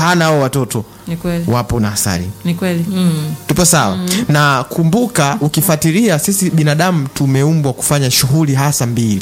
hana hao watoto, Ni kweli. wapo na asali. Ni kweli. Tupo sawa? Na kumbuka, ukifuatilia sisi binadamu tumeumbwa kufanya shughuli hasa mbili.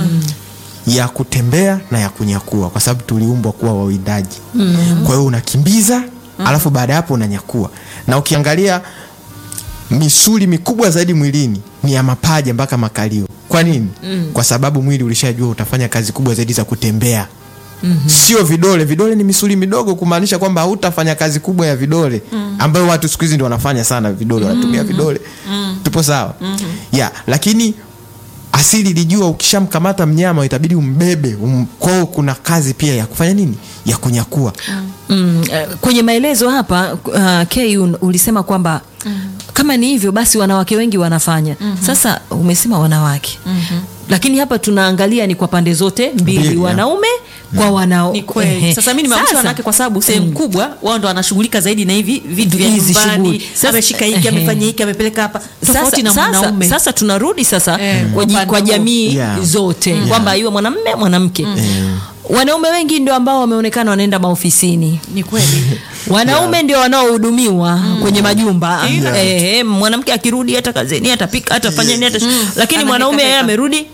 Ya kutembea na ya kunyakua, kwa sababu tuliumbwa kuwa wawindaji. Kwa hiyo unakimbiza, alafu baada hapo unanyakua. Na ukiangalia misuli mikubwa zaidi mwilini ni ya mapaja mpaka makalio. Kwa nini? Kwa sababu mwili ulishajua utafanya kazi kubwa zaidi za kutembea. Sio vidole. Vidole ni misuli midogo, kumaanisha kwamba hautafanya kazi kubwa ya vidole ambayo watu siku hizi ndio wanafanya sana vidole, wanatumia vidole. Tupo sawa? Lakini asili ilijua ukishamkamata mnyama itabidi umbebe. Kwao kuna kazi pia ya kufanya nini? Ya kunyakua. Kwenye maelezo hapa K ulisema kwamba kama ni hivyo basi wanawake wengi wanafanya. Sasa umesema wanawake. Lakini hapa tunaangalia ni kwa pande zote mbili, wanaume kwa wanao. Ni kweli. Sasa mimi nimeamsha wanawake kwa sababu sehemu kubwa wao ndo wanashughulika zaidi na hivi vitu vya nyumbani. Ameshika hiki, amefanya hiki, amepeleka hapa. Tofauti na mwanaume. Sasa tunarudi sasa kwa jamii zote kwamba iwe mwanamume mwanamke. Wanaume wengi ndio ambao wameonekana wanaenda maofisini. Ni kweli. Wanaume ndio wanaohudumiwa kwenye majumba. Mwanamke akirudi hata kazini atapika, atafanya nini, lakini mwanaume yeye amerudi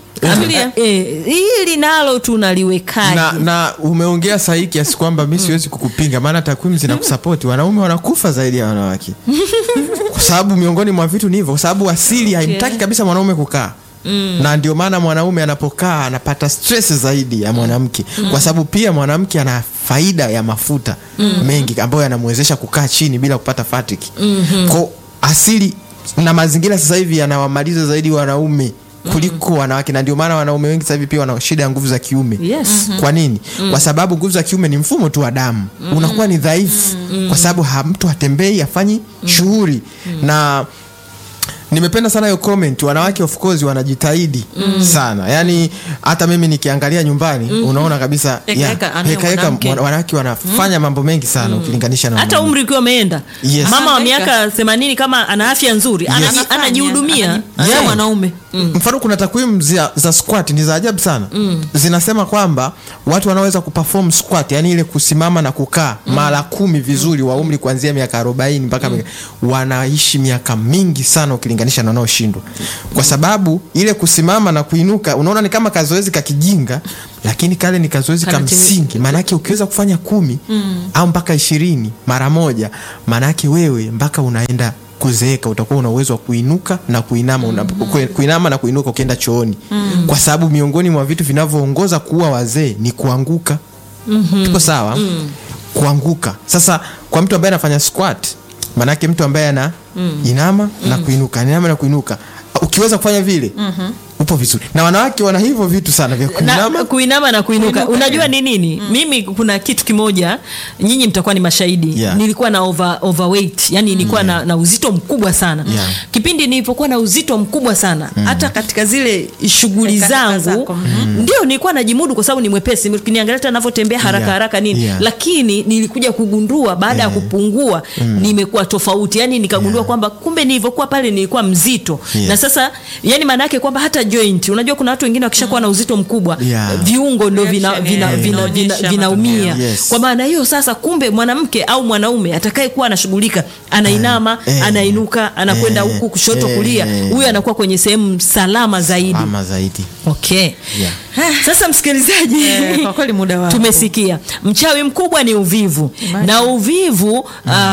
hili nalo tunaliwekaje? Na umeongea sahihi kiasi kwamba mimi siwezi kukupinga, maana takwimu zinakusupport. Wanaume wanakufa zaidi ya wanawake. Kwa sababu miongoni mwa vitu ni hivyo, kwa sababu asili haimtaki kabisa mwanaume kukaa. Na ndio maana mwanaume anapokaa anapata stress zaidi ya mwanamke, kwa sababu pia mwanamke ana faida ya mafuta mengi ambayo yanamwezesha kukaa chini bila kupata fatigue. Kwa asili na mazingira sasa hivi yanawamaliza zaidi wanaume kuliko wanawake, na ndio maana wanaume wengi sasa hivi pia wana shida ya nguvu za kiume. Kwa nini? Kwa sababu nguvu za kiume ni mfumo tu wa damu, unakuwa ni dhaifu kwa sababu mtu hatembei, hafanyi shughuli. Na nimependa sana hiyo comment. Wanawake of course wanajitahidi sana. Yaani hata mimi nikiangalia nyumbani unaona kabisa wanawake wanafanya mambo mengi sana ukilinganisha na hata umri ukiwa umeenda. Mama wa miaka 80 kama ana afya nzuri anajihudumia mwanaume. Mfano kuna takwimu za squat ni za ajabu sana. Zinasema kwamba watu wanaweza kuperform squat, yani ile kusimama na kukaa mara 10 vizuri wa umri kuanzia miaka 40 mpaka wanaishi miaka mingi sana ukilinganisha na wanaoshindwa. Kwa sababu ile kusimama na kuinuka unaona ni kama kazoezi ka kijinga, lakini kale ni kazoezi ka msingi. Maana yake ukiweza kufanya 10 au mpaka 20 mara moja, maana yake wewe mpaka unaenda kuzeeka utakuwa una uwezo wa kuinuka na kuinama, kuinama na kuinuka ukienda chooni. Kwa sababu miongoni mwa vitu vinavyoongoza kuwa wazee ni kuanguka. Tuko sawa? Kuanguka. Sasa kwa mtu ambaye anafanya squat, maana yake mtu ambaye ana inama na kuinuka, inama na kuinuka, ukiweza kufanya vile upo vizuri. Na wanawake wana hivyo vitu sana vya kuinama na kuinuka. Unajua ni nini? Mimi kuna kitu kimoja, nyinyi mtakuwa ni mashahidi. Nilikuwa na overweight, yani nilikuwa na uzito mkubwa sana. Kipindi nilipokuwa na uzito mkubwa sana, hata katika zile shughuli zangu ndio nilikuwa najimudu kwa sababu ni mwepesi. Ukiniangalia hata ninavyotembea haraka haraka nini. Lakini nilikuja kugundua baada ya kupungua nimekuwa tofauti. Yani nikagundua kwamba kumbe nilivyokuwa pale nilikuwa mzito. Na sasa yani maana yake kwamba hata joint, unajua kuna watu wengine wakishakuwa na uzito mkubwa viungo ndio vinaumia. Kwa maana hiyo sasa kumbe mwanamke au mwanaume atakaye kuwa anashughulika, anainama, anainuka, anakwenda huku kushoto kulia, huyo anakuwa kwenye sehemu salama zaidi. Okay. Sasa msikilizaji, kwa kweli muda wako tumesikia mchawi mkubwa ni uvivu. Na uvivu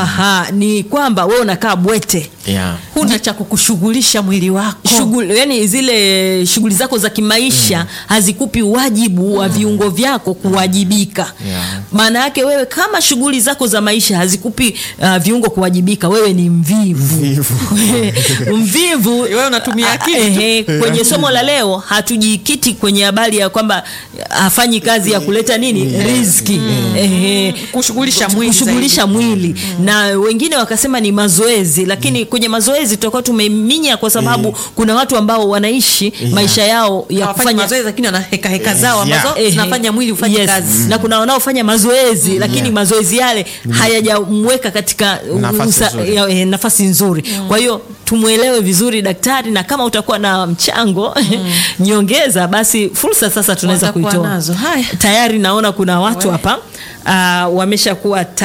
ni kwamba wewe unakaa bwete. Huna cha kukushughulisha mwili wako. Yani zile shughuli zako za kimaisha hazikupi wajibu wa viungo vyako kuwajibika. Maana yake wewe kama shughuli zako za maisha hazikupi viungo kuwajibika, wewe ni mvivu. Mvivu. Wewe unatumia akili. Kwenye somo la leo hatujikiti kwenye habari ya kwamba afanyi kazi ya kuleta nini riziki. Kushughulisha mwili. Na wengine wakasema ni mazoezi, lakini kwenye mazoezi tutakuwa tumeminya kwa sababu kuna watu ambao wanaishi maisha yao ya kufanya mazoezi lakini wana heka zao ambazo zinafanya mwili ufanye kazi. Na kuna wanaofanya mazoezi lakini mazoezi yale hayajamweka katika nafasi nzuri. Kwa hiyo tumuelewe vizuri daktari, na kama utakuwa na mchango nyongeza, basi fursa sasa tunaweza kuitoa. Tayari naona kuna watu hapa wameshakuwa